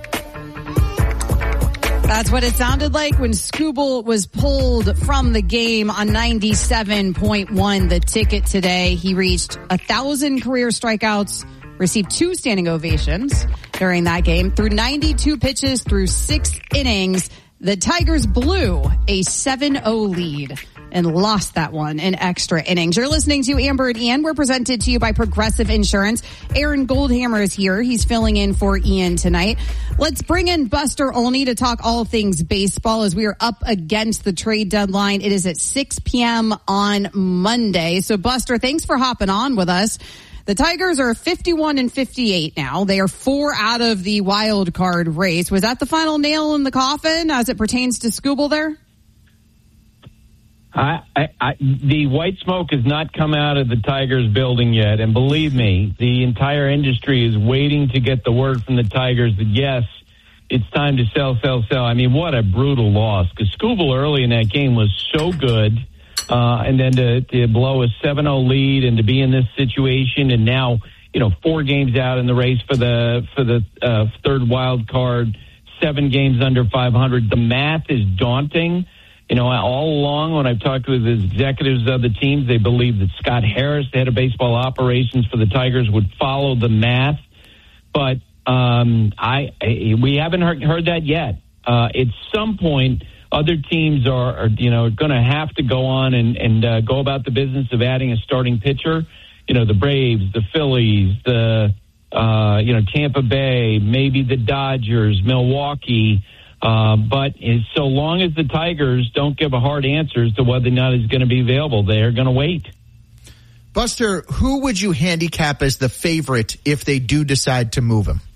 Speaker 2: That's what it sounded like when Skubal was pulled from the game on ninety-seven point one, the ticket today. He reached a thousand career strikeouts, received two standing ovations during that game. Through ninety-two pitches, through six innings, the Tigers blew a seven oh lead and lost that one in extra innings. You're listening to Amber and Ian. We're presented to you by Progressive Insurance. Aaron Goldhammer is here. He's filling in for Ian tonight. Let's bring in Buster Olney to talk all things baseball as we are up against the trade deadline. It is at six p.m. on Monday. So, Buster, thanks for hopping on with us. The Tigers are fifty-one and fifty-eight now. They are four out of the wild card race. Was that the final nail in the coffin as it pertains to Skubal there?
Speaker 5: I, I, I, the white smoke has not come out of the Tigers building yet. And believe me, the entire industry is waiting to get the word from the Tigers that, yes, it's time to sell, sell, sell. I mean, what a brutal loss. Because Skubal early in that game was so good. Uh, and then to, to blow a seven oh lead and to be in this situation, and now, you know, four games out in the race for the for the uh, third wild card, seven games under five hundred. The math is daunting. You know, all along when I've talked with the executives of the teams, they believe that Scott Harris, the head of baseball operations for the Tigers, would follow the math. But um, I, I we haven't heard, heard that yet. Uh, at some point, other teams are, are you know, going to have to go on and, and uh, go about the business of adding a starting pitcher. You know, the Braves, the Phillies, the, uh, you know, Tampa Bay, maybe the Dodgers, Milwaukee. Uh, but as, so long as the Tigers don't give a hard answer as to whether or not he's going to be available, they're going to wait.
Speaker 4: Buster, who would you handicap as the favorite if they do decide to move him?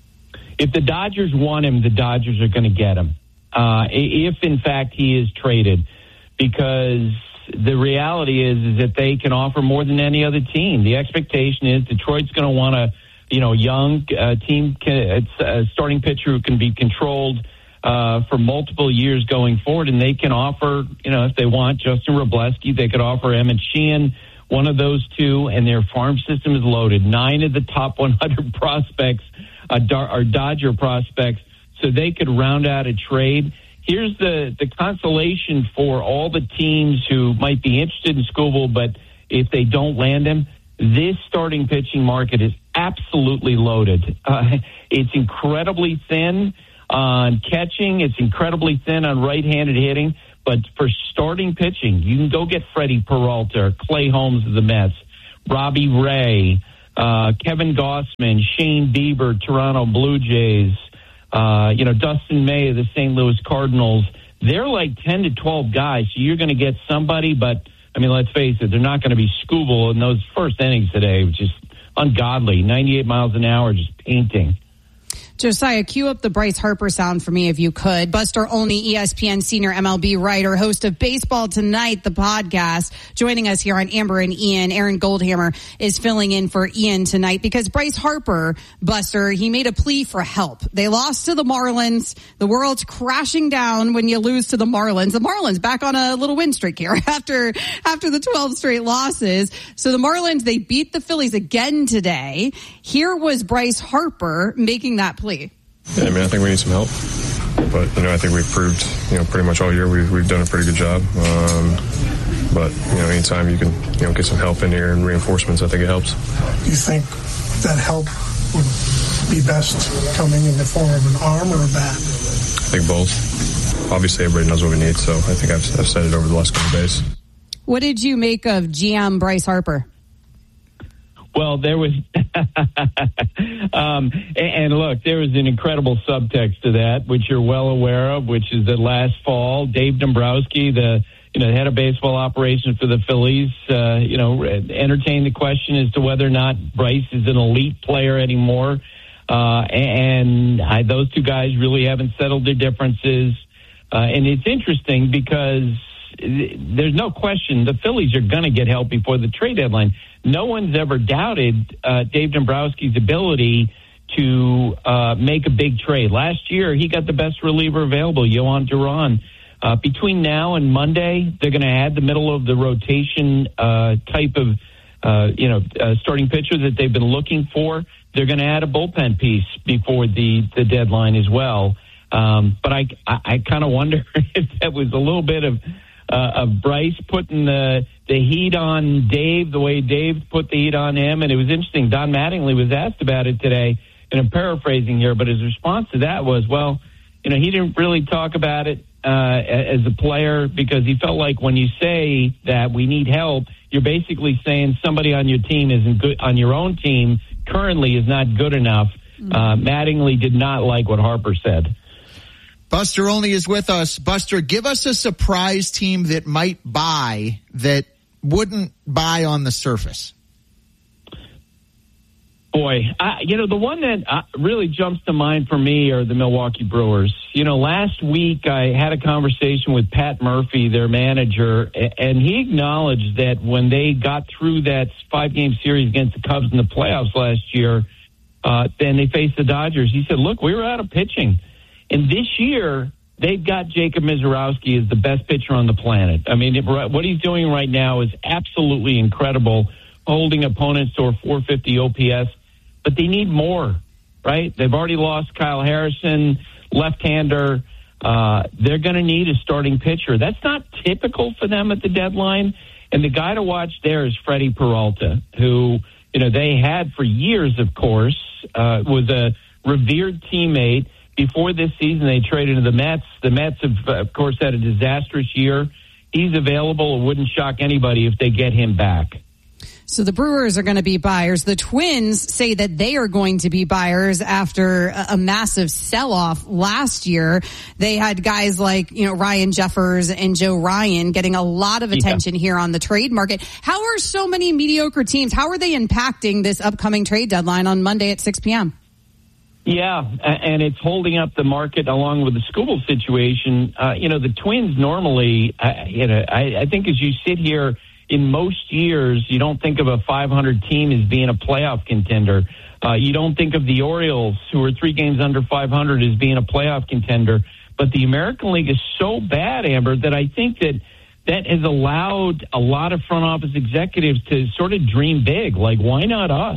Speaker 5: If the Dodgers want him, the Dodgers are going to get him. Uh, if, in fact, he is traded, because the reality is, is that they can offer more than any other team. The expectation is Detroit's going to want a, you know, young uh, team, can, a starting pitcher who can be controlled uh, for multiple years going forward, and they can offer, you know, if they want Justin Wroblewski, they could offer Emmett Sheehan, one of those two, and their farm system is loaded. Nine of the top one hundred prospects uh, are Dodger prospects. So they could round out a trade. Here's the, the consolation for all the teams who might be interested in Skubal, but if they don't land him, this starting pitching market is absolutely loaded. Uh, it's incredibly thin on catching. It's incredibly thin on right-handed hitting. But for starting pitching, you can go get Freddie Peralta, Clay Holmes of the Mets, Robbie Ray, uh, Kevin Gossman, Shane Bieber, Toronto Blue Jays, Uh, you know, Dustin May of the Saint Louis Cardinals. They're like ten to twelve guys, so you're going to get somebody, but, I mean, let's face it, they're not going to be Skubal in those first innings today, which is ungodly. ninety-eight miles an hour, just painting.
Speaker 2: Josiah, cue up the Bryce Harper sound for me if you could. Buster Olney, E S P N senior M L B writer, host of Baseball Tonight, the podcast, joining us here on Amber and Ian. Aaron Goldhammer is filling in for Ian tonight because Bryce Harper, Buster, he made a plea for help. They lost to the Marlins. The world's crashing down when you lose to the Marlins. The Marlins back on a little win streak here after after the twelve straight losses. So the Marlins, they beat the Phillies again today. Here was Bryce Harper making that plea.
Speaker 6: Yeah, I mean, I think we need some help. But, you know, I think we've proved, you know, pretty much all year we've, we've done a pretty good job. Um, but, you know, anytime you can, you know, get some help in here and reinforcements, I think it helps.
Speaker 1: Do you think that help would
Speaker 7: be best coming in the form of an arm or a bat?
Speaker 6: I think both. Obviously, everybody knows what we need, so I think I've, I've said it over the last couple of days.
Speaker 2: What did you make of G M Bryce Harper?
Speaker 5: Well, there was, um, and look, there was an incredible subtext to that, which you're well aware of, which is that last fall, Dave Dombrowski, the you know the head of baseball operations for the Phillies, uh, you know, entertained the question as to whether or not Bryce is an elite player anymore, uh, and I, those two guys really haven't settled their differences, uh, and it's interesting because there's no question the Phillies are going to get help before the trade deadline. No one's ever doubted uh, Dave Dombrowski's ability to uh, make a big trade. Last year, he got the best reliever available, Yohan Duran. Uh, between now and Monday, they're going to add the middle of the rotation uh, type of, uh, you know, uh, starting pitcher that they've been looking for. They're going to add a bullpen piece before the, the deadline as well. Um, but I, I, I kind of wonder if that was a little bit of Uh, of Bryce putting the the heat on Dave the way Dave put the heat on him. And it was interesting. Don Mattingly was asked about it today, and I'm paraphrasing here, but his response to that was, well, you know, he didn't really talk about it uh, as a player because he felt like when you say that we need help, you're basically saying somebody on your team isn't good, on your own team currently is not good enough. Mm-hmm. Uh, Mattingly did not like what Harper said.
Speaker 4: Buster Olney is with us. Buster, give us a surprise team that might buy that wouldn't buy on the surface.
Speaker 5: Boy, I, you know, the one that uh, really jumps to mind for me are the Milwaukee Brewers. You know, last week I had a conversation with Pat Murphy, their manager, and he acknowledged that when they got through that five-game series against the Cubs in the playoffs last year, uh, then they faced the Dodgers. He said, look, we were out of pitching. And this year, they've got Jacob Misiorowski as the best pitcher on the planet. I mean, it, what he's doing right now is absolutely incredible, holding opponents to a four fifty O P S. But they need more, right? They've already lost Kyle Harrison, left-hander. Uh, they're going to need a starting pitcher. That's not typical for them at the deadline. And the guy to watch there is Freddie Peralta, who, you know, they had for years, of course, uh, was a revered teammate. Before this season, they traded to the Mets. The Mets have, of course, had a disastrous year. He's available. It wouldn't shock anybody if they get him back.
Speaker 2: So the Brewers are going to be buyers. The Twins say that they are going to be buyers after a massive sell-off last year. They had guys like, you know, Ryan Jeffers and Joe Ryan getting a lot of attention yeah. here on the trade market. How are so many mediocre teams, how are they impacting this upcoming trade deadline on Monday at six p.m.?
Speaker 5: Yeah, and it's holding up the market along with the Skubal situation. Uh, you know, the Twins normally, uh, you know, I, I think as you sit here, in most years, you don't think of a five hundred team as being a playoff contender. Uh, you don't think of the Orioles, who are three games under five hundred, as being a playoff contender. But the American League is so bad, Amber, that I think that that has allowed a lot of front office executives to sort of dream big. Like, why not us?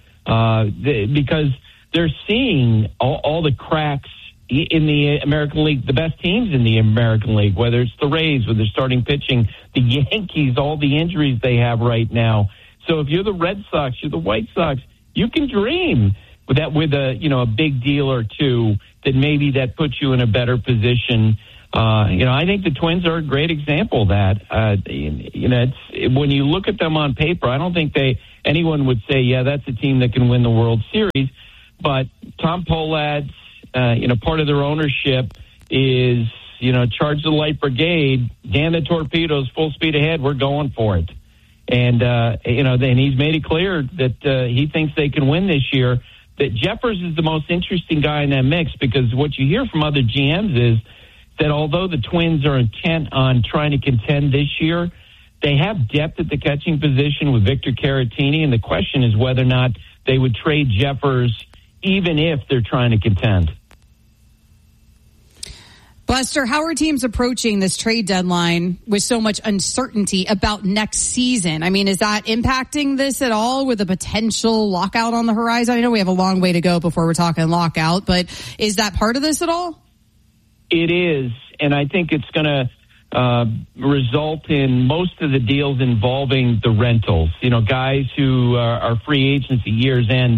Speaker 5: Uh, the, because they're seeing all, all the cracks in the American League, the best teams in the American League, whether it's the Rays with their starting pitching, the Yankees, all the injuries they have right now. So if you're the Red Sox, you're the White Sox, you can dream with that, with a, you know, a big deal or two that maybe that puts you in a better position. Uh, you know, I think the Twins are a great example of that. Uh, you know, it's, when you look at them on paper, I don't think they anyone would say, yeah, that's a team that can win the World Series. But Tom Pohlads, uh, you know, part of their ownership is, you know, charge the light brigade, damn the torpedoes, full speed ahead, we're going for it. And, uh, you know, and he's made it clear that uh, he thinks they can win this year. That Jeffers is the most interesting guy in that mix, because what you hear from other G Ms is that although the Twins are intent on trying to contend this year, they have depth at the catching position with Victor Caratini, and the question is whether or not they would trade Jeffers even if they're trying to contend.
Speaker 2: Buster, how are teams approaching this trade deadline with so much uncertainty about next season? I mean, is that impacting this at all with a potential lockout on the horizon? I know we have a long way to go before we're talking lockout, but is that part of this at all?
Speaker 5: It is, and I think it's going to uh, result in most of the deals involving the rentals. You know, guys who are, are free agents at year's end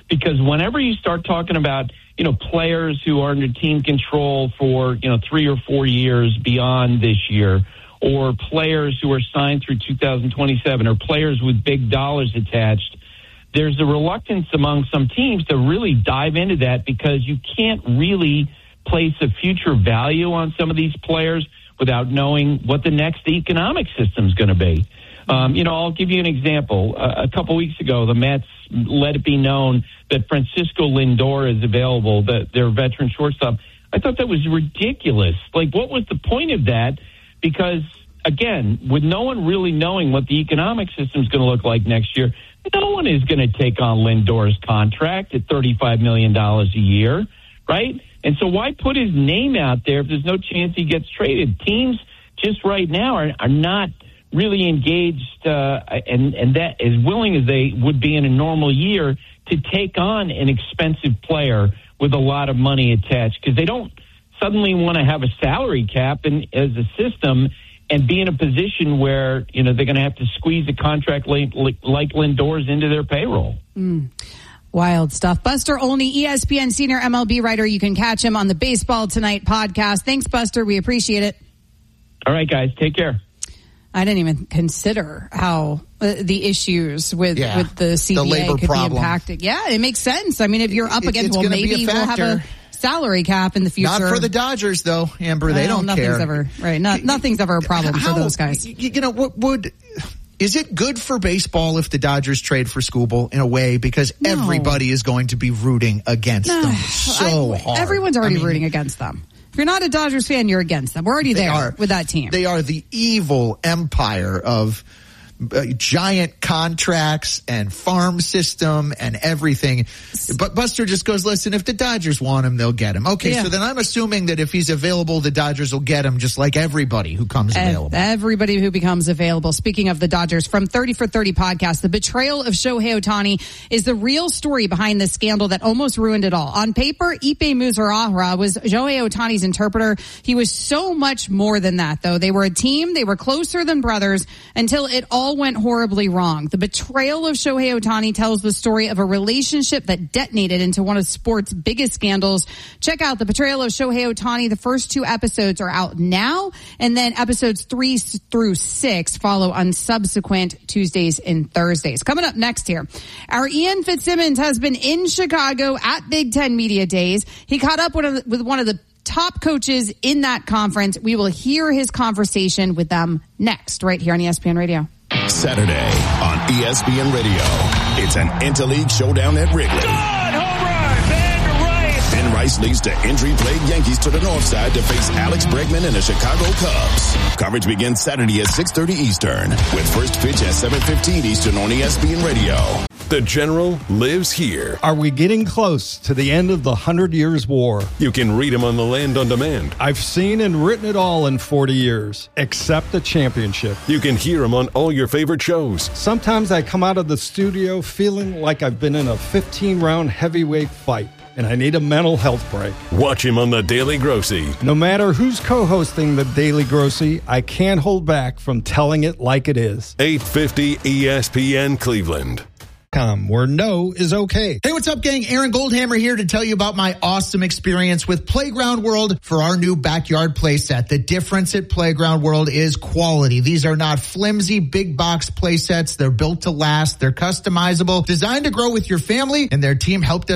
Speaker 5: because whenever you start talking about, you know, players who are under team control for, you know, three or four years beyond this year, or players who are signed through two thousand twenty-seven, or players with big dollars attached, there's a reluctance among some teams to really dive into that because you can't really place a future value on some of these players without knowing what the next economic system is going to be. Um, you know, I'll give you an example. Uh, a couple weeks ago, the Mets let it be known that Francisco Lindor is available, that their veteran shortstop. I thought that was ridiculous. Like, what was the point of that? Because, again, with no one really knowing what the economic system is going to look like next year, no one is going to take on Lindor's contract at thirty-five million dollars a year, right? And so why put his name out there if there's no chance he gets traded? Teams just right now are, are not really engaged uh, and, and that as willing as they would be in a normal year to take on an expensive player with a lot of money attached, because they don't suddenly want to have a salary cap and as a system and be in a position where, you know, they're going to have to squeeze a contract like, like Lindor's into their payroll.
Speaker 2: Mm. Wild stuff. Buster Olney, E S P N senior M L B writer. You can catch him on the Baseball Tonight podcast. Thanks, Buster. We appreciate it.
Speaker 5: All right, guys. Take care.
Speaker 2: I didn't even consider how uh, the issues with, yeah, with the C B A could problem. be impacted. Yeah, it makes sense. I mean, if you're up
Speaker 4: it,
Speaker 2: against, well, maybe we'll have a salary cap in the future.
Speaker 4: Not for the Dodgers, though, Amber. They
Speaker 2: well,
Speaker 4: don't
Speaker 2: nothing's
Speaker 4: care.
Speaker 2: Ever, right. Not, nothing's ever a problem
Speaker 4: how,
Speaker 2: for those guys.
Speaker 4: You know, what would... Is it good for baseball if the Dodgers trade for Skubal in a way? Because no. everybody is going to be rooting against no. them so I,
Speaker 2: hard. Everyone's already I mean, rooting against them. If you're not a Dodgers fan, you're against them. We're already there are, with that team.
Speaker 4: They are the evil empire of uh, giant contracts and farm system and everything. But Buster just goes, listen, if the Dodgers want him, they'll get him. Okay, yeah. So then I'm assuming that if he's available, the Dodgers will get him just like everybody who comes available.
Speaker 2: Everybody who becomes available. Speaking of the Dodgers, from thirty for thirty podcast, the betrayal of Shohei Ohtani is the real story behind the scandal that almost ruined it all. On paper, Ippei Muzurahara was Shohei Ohtani's interpreter. He was so much more than that, though. They were a team. They were closer than brothers until it all went horribly wrong. The betrayal of Shohei Ohtani tells the story of a relationship that detonated into one of sports' biggest scandals. Check out The Betrayal of Shohei Ohtani. The first two episodes are out now, and then episodes three through six follow on subsequent Tuesdays and Thursdays. Coming up next here, our Ian Fitzsimmons has been in Chicago at Big Ten Media Days. He caught up with one of the top coaches in that conference. We will hear his conversation with them next, right here on E S P N Radio.
Speaker 8: Saturday on E S P N Radio, it's an Interleague showdown at Wrigley.
Speaker 10: God, home run, Ben Rice.
Speaker 8: Ben Rice leads the injury-plagued Yankees to the north side to face Alex Bregman and the Chicago Cubs. Coverage begins Saturday at six thirty Eastern, with first pitch at seven fifteen Eastern on E S P N Radio.
Speaker 9: The General lives here.
Speaker 11: Are we getting close to the end of the Hundred Years' War?
Speaker 9: You can read him on the Land on Demand.
Speaker 11: I've seen and written it all in forty years, except the championship.
Speaker 9: You can hear him on all your favorite shows.
Speaker 11: Sometimes I come out of the studio feeling like I've been in a fifteen-round heavyweight fight, and I need a mental health break.
Speaker 9: Watch him on The Daily Grossy.
Speaker 11: No matter who's co-hosting The Daily Grossy, I can't hold back from telling it like it is.
Speaker 9: eight fifty E S P N Cleveland.
Speaker 11: Where no is okay.
Speaker 4: Hey, what's up, gang? Aaron Goldhammer here to tell you about my awesome experience with Playground World for our new backyard play set. The difference at Playground World is quality. These are not flimsy, big box play sets. They're built to last. They're customizable, designed to grow with your family, and their team helped us